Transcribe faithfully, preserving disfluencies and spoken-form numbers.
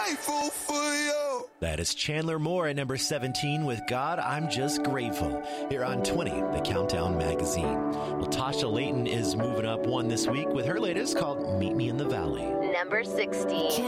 grateful for you. That is Chandler Moore at number seventeen with God, I'm Just Grateful, here on twenty, the Countdown Magazine. Well, Tasha Layton is moving up one this week with her latest called Meet Me in the Valley. Number sixteen.